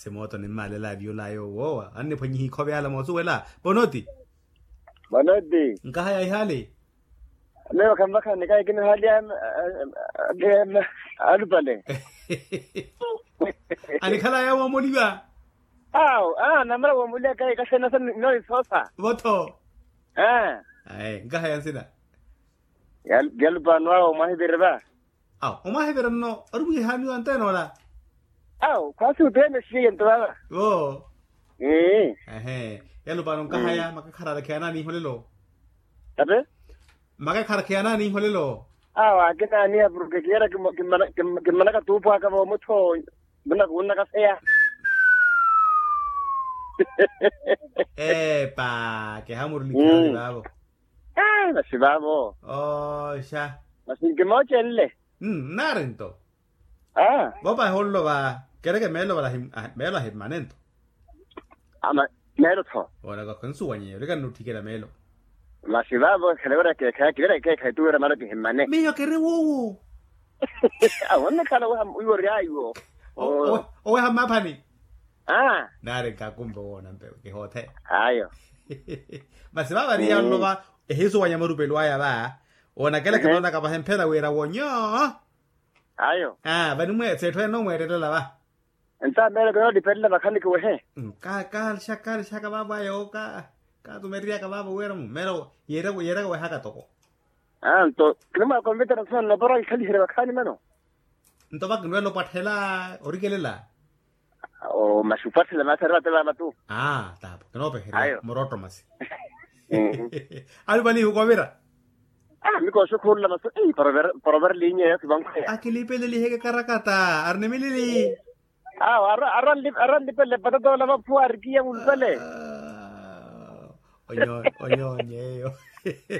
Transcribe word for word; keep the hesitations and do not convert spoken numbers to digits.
semoto ni male la violayo woa anne phanyi khobe ala mo suwela bonoti bonoti nka haya ihale leo kamba kan kai kin hali am dem alubale ani khala ya mo moliba aw ah namra wo mulia kai ka sena san no sosa boto ah ai nka haya sina yal gel banwa o mahibirba aw o mahibirno arbu hani ante no la aw kwasu tene shi yentwa oh eh eh yalo banon ka haya maka khara da kana ni holelo tabe maka khara kana ni holelo awa kina ni abru ke kira ke mana ka tupo ka mo muto buna buna ka saya eh pa que hamur ni kali babo ah na sibabo oh sha masin ke mo chelle hm narento ah boba hollo ba kere que melo ba melo a manento ama melo to ora ko kan suwanye re kan nuti kera melo la sibabo kelera ke ka kera ke ka tu era mara ke himane me yo kere wo ah wonna kala wa uyo riayo o o ha mapani ah nare ka kumbe wona mpe ke hote ayo basi baba ri allo ba ehizo wanya maru pelo aya ba ona kele ke nona ka ba hempela wera wonyo ayo ah bani mwe se thwe no mwe la ba enta mero que no depende la mecánica we he ka ka shaka shaka baba yo ka ka tu meria ka baba wera mero yera yera we haka toko ah to kema computer son no para khali hera khani mano nto ba kunwe lo pathela orikelela o masupati la matera te la matu ah tapo que no pe moroto mas algo ni ko vera ah mi ko so ko la maso eh para ver para ver línea ya que van a que le pele le que karakata arne milili ah arran lip arran lip le pada to la ma puar ki ya ulpele oyo oyo ñeyo